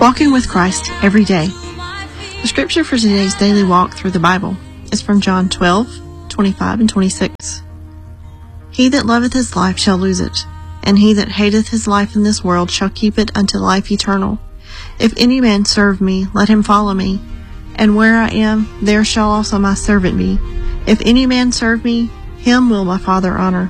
Walking with Christ every day. The scripture for today's daily walk through the Bible is from John 12:25 and 26. He that loveth his life shall lose it, and he that hateth his life in this world shall keep it unto life eternal. If any man serve me, let him follow me, and where I am, there shall also my servant be. If any man serve me, him will my Father honor.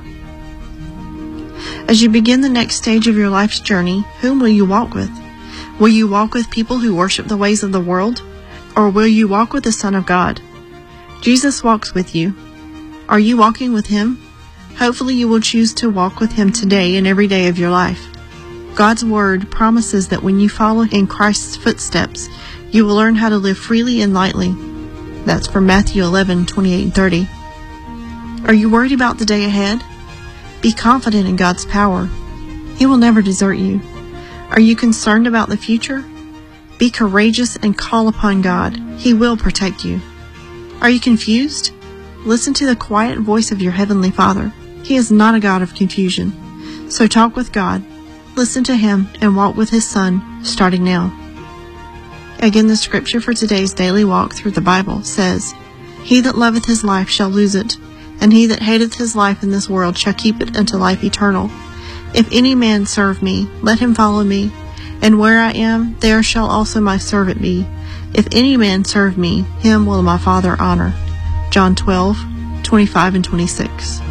As you begin the next stage of your life's journey, whom will you walk with? Will you walk with people who worship the ways of the world? Or will you walk with the Son of God? Jesus walks with you. Are you walking with Him? Hopefully you will choose to walk with Him today and every day of your life. God's Word promises that when you follow in Christ's footsteps, you will learn how to live freely and lightly. That's from Matthew 11:28 and 30. Are you worried about the day ahead? Be confident in God's power. He will never desert you. Are you concerned about the future? Be courageous and call upon God. He will protect you. Are you confused? Listen to the quiet voice of your Heavenly Father. He is not a God of confusion. So talk with God, listen to Him, and walk with His Son, starting now. Again, the scripture for today's daily walk through the Bible says, He that loveth his life shall lose it, and he that hateth his life in this world shall keep it unto life eternal. If any man serve me, let him follow me, and where I am, there shall also my servant be. If any man serve me, him will my Father honor. John 12:25 and 26.